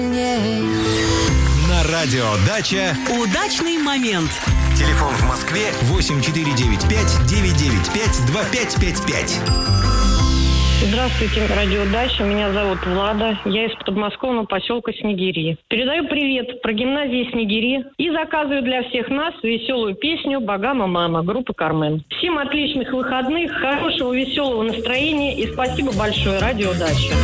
На радио «Дача» удачный момент. Телефон в Москве 8495-995-2555. Здравствуйте, радио «Дача». Меня зовут Влада. Я из подмосковного поселка Снегири. Передаю привет про гимназии Снегири и заказываю для всех нас веселую песню «Богама мама» группы «Кармен». Всем отличных выходных, хорошего веселого настроения и спасибо большое, радио «Дача».